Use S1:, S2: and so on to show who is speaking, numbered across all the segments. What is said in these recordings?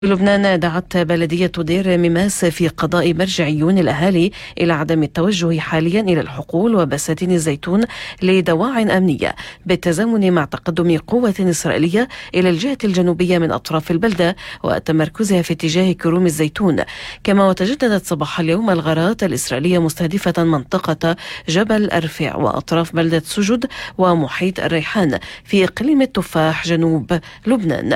S1: لبنان دعت بلدية دير مماس في قضاء مرجعيون الأهالي إلى عدم التوجه حاليا إلى الحقول وبساتين الزيتون لدواعٍ أمنية، بالتزامن مع تقدم قوة إسرائيلية إلى الجهة الجنوبية من أطراف البلدة وتمركزها في اتجاه كروم الزيتون. كما وتجددت صباح اليوم الغارات الإسرائيلية مستهدفة منطقة جبل أرفع وأطراف بلدة سجد ومحيط الريحان في إقليم التفاح جنوب لبنان.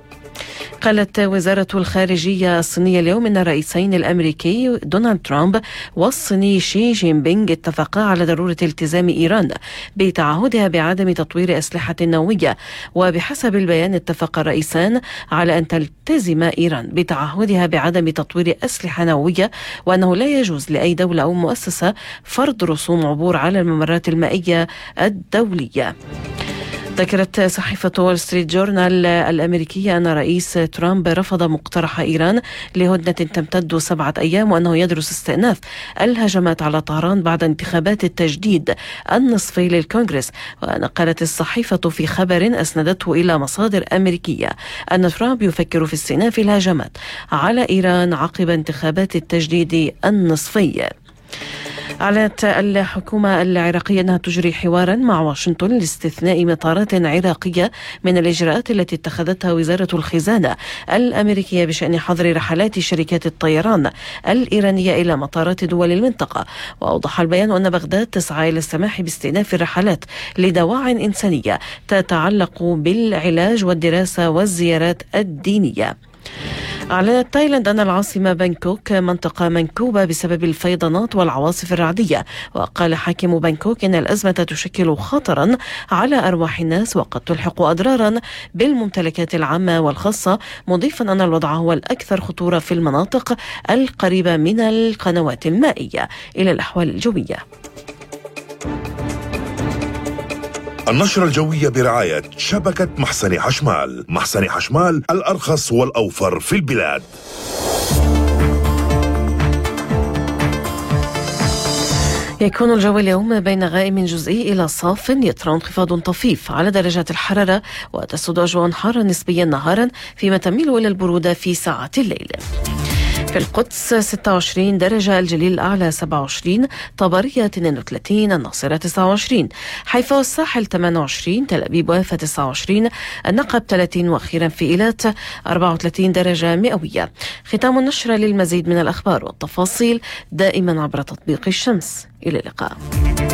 S1: قالت وزارة الخارجية الصينية اليوم أن الرئيسين الأمريكي دونالد ترامب والصيني شي جين بينغ اتفقا على ضرورة التزام إيران بتعهدها بعدم تطوير أسلحة نووية. وبحسب البيان اتفق الرئيسان على أن تلتزم إيران بتعهدها بعدم تطوير أسلحة نووية، وأنه لا يجوز لأي دولة أو مؤسسة فرض رسوم عبور على الممرات المائية الدولية. ذكرت صحيفة وول ستريت جورنال الأمريكية أن رئيس ترامب رفض مقترح إيران لهدنة تمتد 7 أيام، وأنه يدرس استئناف الهجمات على طهران بعد انتخابات التجديد النصفي للكونغرس. ونقلت الصحيفة في خبر أسندته إلى مصادر أمريكية أن ترامب يفكر في استئناف الهجمات على إيران عقب انتخابات التجديد النصفي. أعلنت الحكومة العراقية أنها تجري حوارا مع واشنطن لاستثناء مطارات عراقية من الإجراءات التي اتخذتها وزارة الخزانة الأمريكية بشأن حظر رحلات شركات الطيران الإيرانية إلى مطارات دول المنطقة. وأوضح البيان أن بغداد تسعى إلى السماح باستئناف الرحلات لدواعٍ إنسانية تتعلق بالعلاج والدراسة والزيارات الدينية. أعلنت تايلاند أن العاصمة بانكوك منطقة منكوبة بسبب الفيضانات والعواصف الرعدية. وقال حاكم بانكوك إن الأزمة تشكل خطرا على أرواح الناس وقد تلحق أضرارا بالممتلكات العامة والخاصة، مضيفا أن الوضع هو الأكثر خطورة في المناطق القريبة من القنوات المائية. إلى الأحوال الجوية.
S2: النشرة الجوية برعاية شبكة محسن حشمال. محسن حشمال الأرخص والأوفر في البلاد.
S1: يكون الجو اليوم بين غائم جزئي إلى صاف، يطرأ انخفاض طفيف على درجات الحرارة، وتسود أجواء حارة نسبيا نهارا فيما تميل إلى البرودة في ساعات الليل. في القدس 26 درجة، الجليل الأعلى 27، طبرية 32، الناصرة 29، حيفا والساحل 28، تل أبيب ويافا 29، النقب 30، وأخيرا في إيلات 34 درجة مئوية. ختام النشرة. للمزيد من الأخبار والتفاصيل دائما عبر تطبيق الشمس. إلى اللقاء.